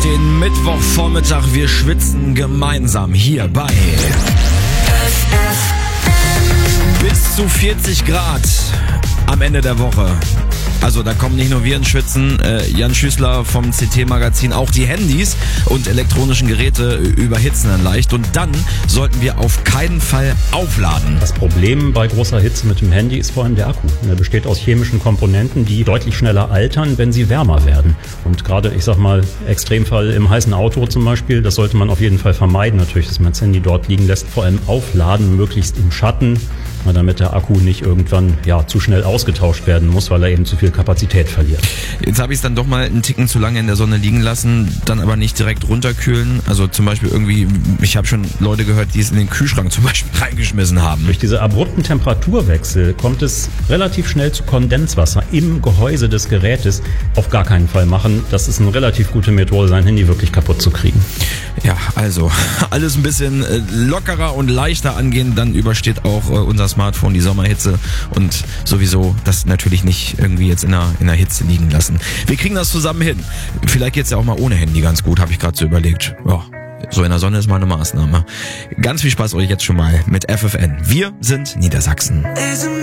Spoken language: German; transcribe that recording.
Den Mittwochvormittag, wir schwitzen gemeinsam hier bei bis zu 40 Grad am Ende der Woche. Also da kommen nicht nur wir ins Schwitzen, Jan Schüßler vom CT-Magazin, auch die Handys und elektronischen Geräte überhitzen dann leicht. Und dann sollten wir auf keinen Fall aufladen. Das Problem bei großer Hitze mit dem Handy ist vor allem der Akku. Er besteht aus chemischen Komponenten, die deutlich schneller altern, wenn sie wärmer werden. Und gerade, ich sag mal, Extremfall im heißen Auto zum Beispiel, das sollte man auf jeden Fall vermeiden natürlich, dass man das Handy dort liegen lässt. Vor allem aufladen, möglichst im Schatten, damit der Akku nicht irgendwann zu schnell ausgetauscht werden muss, weil er eben zu viel Kapazität verliert. Jetzt habe ich es dann doch mal einen Ticken zu lange in der Sonne liegen lassen, dann aber nicht direkt runterkühlen. Also zum Beispiel irgendwie, ich habe schon Leute gehört, die es in den Kühlschrank zum Beispiel reingeschmissen haben. Durch diese abrupten Temperaturwechsel kommt es relativ schnell zu Kondenswasser im Gehäuse des Gerätes. Auf gar keinen Fall machen. Das ist eine relativ gute Methode, sein Handy wirklich kaputt zu kriegen. Ja, also alles ein bisschen lockerer und leichter angehen, dann übersteht auch unser Smartphone die Sommerhitze und sowieso das natürlich nicht irgendwie jetzt in der Hitze liegen lassen. Wir kriegen das zusammen hin. Vielleicht geht's ja auch mal ohne Handy ganz gut, habe ich gerade so überlegt. Ja, so in der Sonne ist mal eine Maßnahme. Ganz viel Spaß euch jetzt schon mal mit FFN. Wir sind Niedersachsen.